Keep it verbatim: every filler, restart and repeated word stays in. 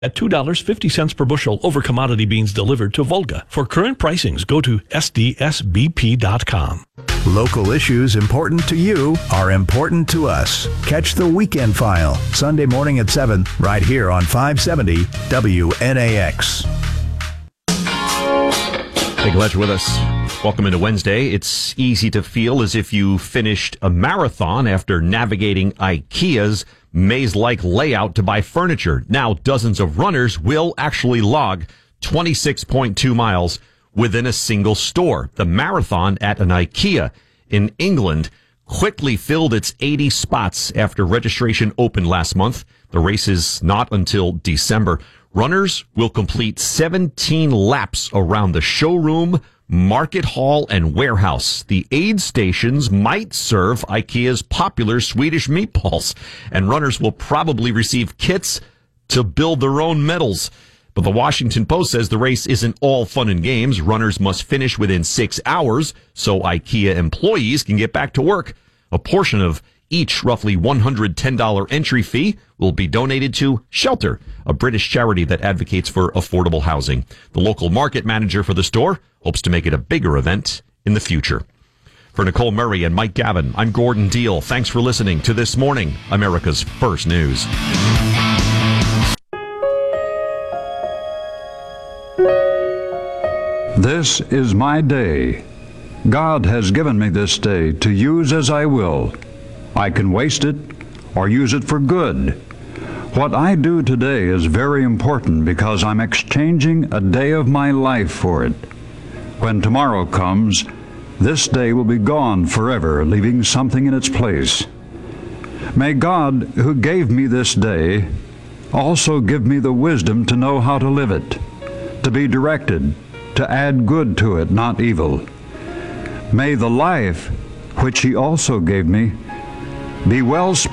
at two dollars and fifty cents per bushel over commodity beans delivered to Volga. For current pricings, go to S D S B P dot com. Local issues important to you are important to us. Catch the Weekend File, Sunday morning at seven, right here on five seventy W N A X. Hey, glad you're with us. Welcome into Wednesday. It's easy to feel as if you finished a marathon after navigating IKEA's maze-like layout to buy furniture. Now, dozens of runners will actually log twenty-six point two miles within a single store. The marathon at an IKEA in England quickly filled its eighty spots after registration opened last month. The race is not until December. Runners will complete seventeen laps around the showroom, market hall, and warehouse. The aid stations might serve IKEA's popular Swedish meatballs, and runners will probably receive kits to build their own medals. But the Washington Post says the race isn't all fun and games. Runners must finish within six hours so IKEA employees can get back to work. A portion of each roughly one hundred ten dollars entry fee will be donated to Shelter, a British charity that advocates for affordable housing. The local market manager for the store hopes to make it a bigger event in the future. For Nicole Murray and Mike Gavin, I'm Gordon Deal. Thanks for listening to This Morning, America's First News. This is my day. God has given me this day to use as I will. I can waste it or use it for good. What I do today is very important because I'm exchanging a day of my life for it. When tomorrow comes, this day will be gone forever, leaving something in its place. May God, who gave me this day, also give me the wisdom to know how to live it, to be directed, to add good to it, not evil. May the life which He also gave me be well spent